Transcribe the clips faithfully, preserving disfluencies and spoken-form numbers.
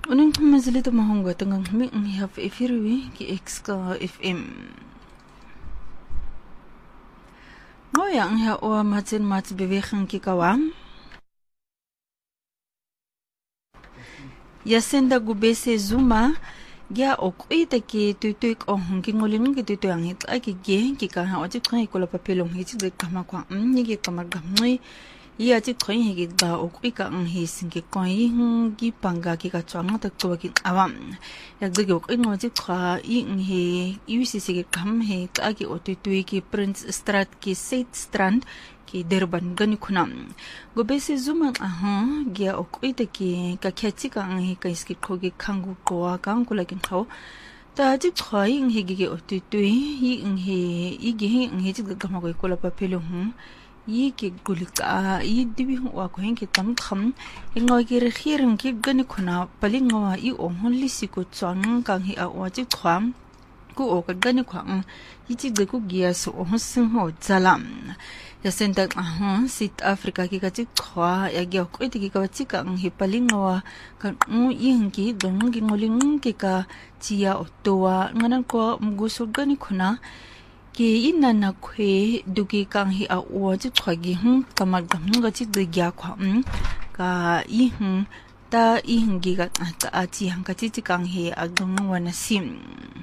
Unang mazalita mahongga tangang mi ang hihap efirwi ki X ka F M. Ngoya ang hiya o matsin mats beweging ki kawam. Yasinda Gubese Zuma Gia okuita ki tutuik o hongi ngolin ki tutu ang hit ay ki ge ki ka ha oji kong ikola papelong hiti de kama kwa ni ki kama gamoi iya ji kong higi da okuika ang hisin ki kong hingi panga ki ka chwang ta ko ki awam yak de ok ino ji kha i ng he U C C ki kam he ka ki otutui ki Prince Strat ki Said Strand ki Durban gani kunam Gubese Zuma aha gia okuita ki ka kyachi ka ang hi ka iski kogi kangu koa kang kula kin khaw ta ji khoi ng hi gi otutui hi ng hi i gi hi ng hi ji ga ma ko kola pa pelo hu yi ki gulika yi dibi hu wa ko hin ki tam kham ingoi gi re khirng ki gani khuna palingawa i o honli si ko chang kang hi a wa ji khwam ku o ka gani khwang yi ji de ku gia so ho sing ho zalam Yasinda aha South Africa ki kachi khwa ya gya ko iti ki ka chi ka ang hipalingawa kan u yingi dong gi ngoling ki ka chia otowa nganan ko mguso gani khuna ki inna na khwe dugi kang hi a o chi khwa gi hm kamal gam ga chi de gya khwa ka i hm ta i hingi ga ta a chi hang ka chi chi kang hi a dong wana sim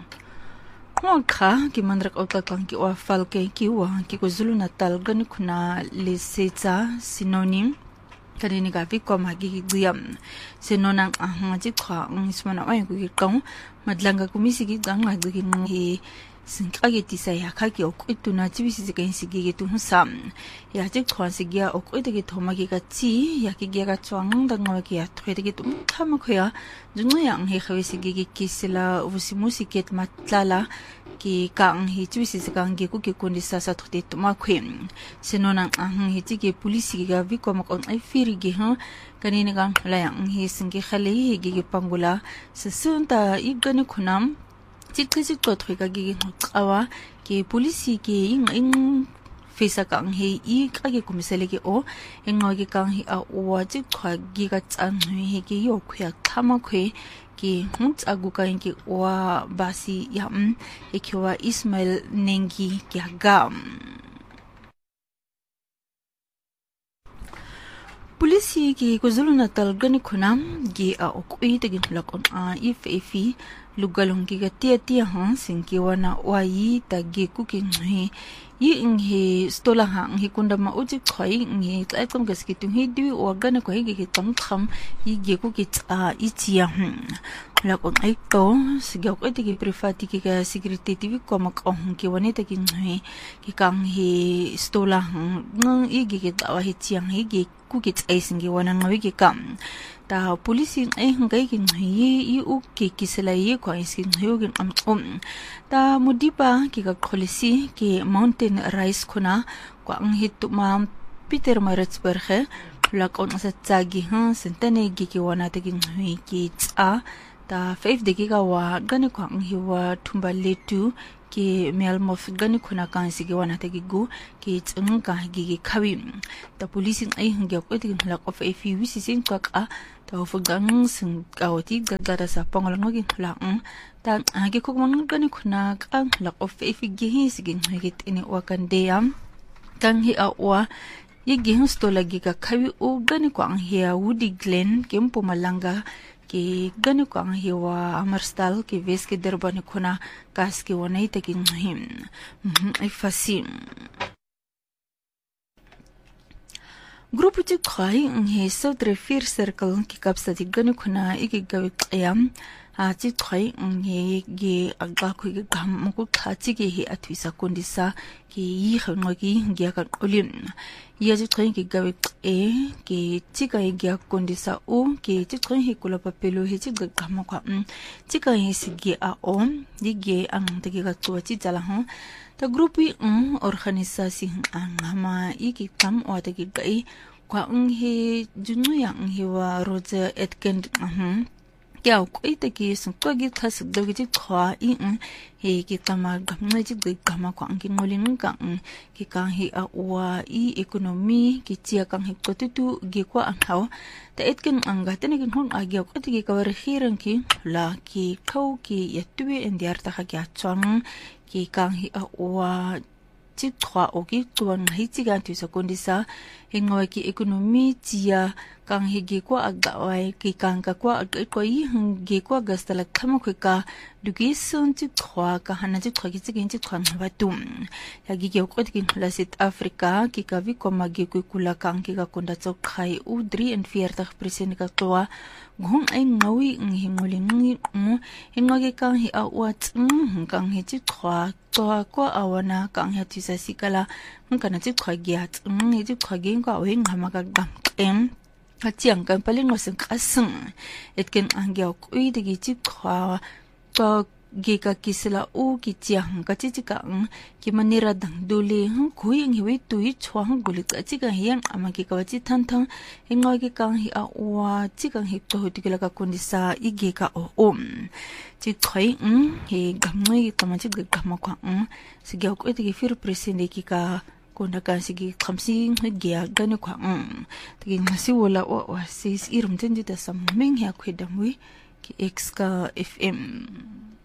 Mwaka ki mandrak ota kang ki wa falke ki wa ki ko Zulu Natal gani kuna lesetsa sinonim kanini ga vi ko magi giyam sinonang ahang ji kha ng ismana ay ko ki kang madlanga kumisi ki gang magi ki sinkage tisay hakaki ok ituna chibisi sigain sigige tu husam ya ji khwan sigya ok ite ki thomagi ka chi ya ki ga chwang dang ma ki ya thwede ki tum thama khoya junno yang he khawi sigige kisila usimusi ket matlala ki kang hi chibisi sigang ge ku ki kundi sa sa thute tuma khwem sinonang ahang hi chi ge polisi ga vi ko mak on ai firi ge ha kanini gang la yang hi singi khale hi ge pangula sasunta igani khunam Chikasi to thika gi awa ke polisi ke ing ing fesa kang he i ka ge kumisele ke o engo ge kang hi a o ji khwa gi ga chan he ge yo khya thama khwe ke hunt agu ka ke o basi yam e khwa Ismail Nengi ke gam Polisi ki KwaZulu Natal gani khunam gi a okui te gi lakon a if efi lugalong ki ga tia tia han singki wana wai ta gi ku ki ngi yi ing he stola hang hi kunda ma uji khoi ngi tlai tom gas ki tu hi di o gana ko hi gi tam kham yi gi ku ki a i chia lakon ai to sigya ko te gi privati ki ga security tv ko mak on ki wani te ki ngi ki kang hi stola hang ng i gi gi ta wa hi chiang hi gi ku ki tsai singi wana ngawi ki kam ta polisi ai ngai ki ngi i u ki kisela yi ko iski ngi gi am um ta mudipa ki ka kholisi ki mountain rise khuna ko ang hitu ma Peter Maritzburg lak on sa tsagi ha sentane gi ki wana te gi ngi ki tsa ta five de gi ga wa gani ko ang hiwa thumba letu ki melmof gani khuna kan sigi wana te gi gu ki tsung ka gi gi khawi ta polisi ai hngya ko te lak of a few wisi sin ka ka ta fu gang sing ka oti ga ga sa pangol ngo gi la ta agi ko man gani khuna ka lak of a few gi hi sigi ngi tini wa kan de am kang hi a wa yi gi sto lagi ka khawi o gani ko ang hi Woody Glen kempo malanga ki gani ko ang hiwa Amarstal ki ves ki Durban khuna kas ki wanai te ki him ai fasim grupo ti khai ng he South Refer Circle ki kapsa ti gani khuna iki gawi qyam a ti khai ng he ge agba khu ge gam ko khachi ge he athisa kondisa ki yi khno ki ge ka qolim ya ji khai ki gawi e ki ti ka ge kondisa o ki ti khai he kula papelo he ti ge gam ko ti ka he si ge a on di ge ang te ge ka to ti jala ha ta grupi ng organisasi ang ama iki tam o te ge gai kwa ng he junu yang he wa Roger Etken ahum kia ko ite ki sun ko gi khas do gi khwa i he ki kama gamna ji gi kama ko ang ki ngolin ka ki ka hi a wa i economy ki chia kang he ko tu gi ko ang haw ta etken anga tene gi hon agi ko ti gi ka war hiran ki la ki khau ki yatwe endiar ta kha chang ki kang hi a wa chi khwa o ki tuan hi chi gan tu sa kondisa engoi ki economy chia kang hi gi ko aga wai ki kang ka ko ko i hung gi ko gastala khama khu ka dugi sun chi khwa ka hana chi khwa ki chi gen chi khwa ba tum ya gi ge ko ti la South Africa ki ka vi ko magi ku kula kang ki ka konda chok khai u three and forty percent ka toa gung ai ngawi ngi ngoli ngi mu engoi kang hi a wat kang hi chi khwa toa ko awana kang ha ti sa sikala ngkana chi khwa gi at ngi chi khwa gi ko we ngama ka gam em Hatiang kan paling wasang kasang etken angyaw kui de gi khwa to gi ka kisla u ki chiang ka chi ka ki manira dang dule hu kui ngi we tu i chwang gulit ka chi ka hiang ama ki ka chi than thang engoi ki kang hi a wa chi kang hi to ti ka kondisa i gi ka o om chi khoi um he gamngai ka ma chi ga ma kwa um si gyaw ko ti fir presinde ki ka kunda ka sige khamsi gya gane kwa um tigi ngasi wala o wa sis irum tenji da sam meng ya khwedamwi ki X ka F M